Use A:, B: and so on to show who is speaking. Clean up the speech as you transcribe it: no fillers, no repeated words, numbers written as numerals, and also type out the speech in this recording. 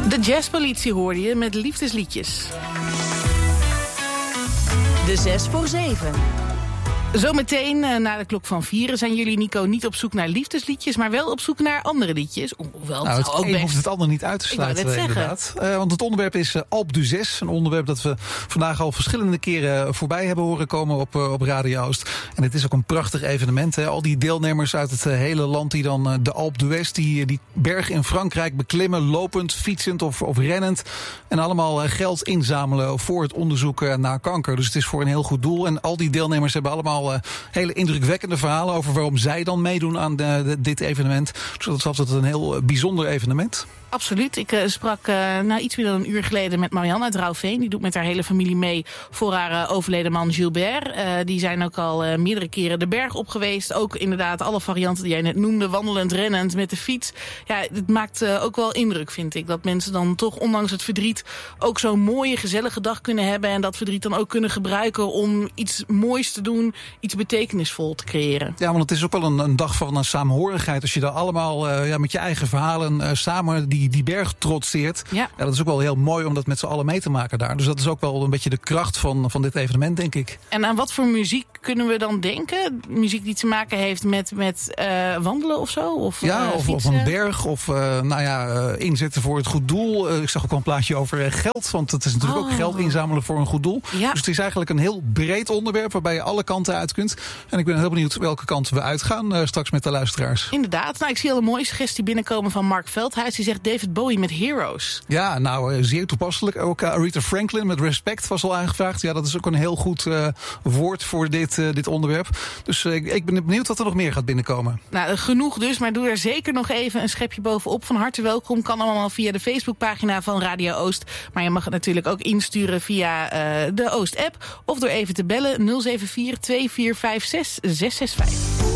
A: De jazzpolitie hoorde je met liefdesliedjes.
B: De 6 voor 7.
A: Zometeen na de klok van 4 zijn jullie, Nico, niet op zoek naar liefdesliedjes, maar wel op zoek naar andere liedjes. Hoewel,
C: het een hoeft het ander niet uit te sluiten, inderdaad. Want het onderwerp is Alpe d'Huez. Een onderwerp dat we vandaag al verschillende keren voorbij hebben horen komen op Radio Oost. En het is ook een prachtig evenement. Hè. Al die deelnemers uit het hele land die dan de Alpe d'Huez, die berg in Frankrijk beklimmen, lopend, fietsend of rennend. En allemaal geld inzamelen voor het onderzoek naar kanker. Dus het is voor een heel goed doel. En al die deelnemers hebben allemaal hele indrukwekkende verhalen over waarom zij dan meedoen aan dit evenement. Dus dat is altijd een heel bijzonder evenement.
A: Absoluut. Ik sprak iets meer dan een uur geleden met Marianne uit Rauwveen. Die doet met haar hele familie mee voor haar overleden man Gilbert. Die zijn ook al meerdere keren de berg op geweest. Ook inderdaad alle varianten die jij net noemde. Wandelend, rennend, met de fiets. Ja, het maakt ook wel indruk, vind ik. Dat mensen dan toch, ondanks het verdriet, ook zo'n mooie, gezellige dag kunnen hebben. En dat verdriet dan ook kunnen gebruiken om iets moois te doen. Iets betekenisvol te creëren.
C: Ja, want het is ook wel een dag van een saamhorigheid. Als je daar allemaal met je eigen verhalen samen die berg trotseert. Ja, dat is ook wel heel mooi om dat met z'n allen mee te maken daar. Dus dat is ook wel een beetje de kracht van dit evenement, denk ik.
A: En aan wat voor muziek kunnen we dan denken? Muziek die te maken heeft met wandelen of zo? Of
C: een berg. Of inzetten voor het goed doel. Ik zag ook al een plaatje over geld. Want het is natuurlijk ook geld inzamelen voor een goed doel. Ja. Dus het is eigenlijk een heel breed onderwerp waarbij je alle kanten uit kunt. En ik ben heel benieuwd welke kant we uitgaan straks met de luisteraars.
A: Inderdaad. Nou, ik zie al een mooie suggestie binnenkomen van Mark Veldhuis. Die zegt David Bowie met Heroes.
C: Ja, nou, zeer toepasselijk. Ook Aretha Franklin met Respect was al aangevraagd. Ja, dat is ook een heel goed woord voor dit onderwerp. Dus ik ben benieuwd wat er nog meer gaat binnenkomen. Nou,
A: genoeg dus, maar doe er zeker nog even een schepje bovenop. Van harte welkom. Kan allemaal via de Facebookpagina van Radio Oost. Maar je mag het natuurlijk ook insturen via de Oost-app. Of door even te bellen 074 2456 665.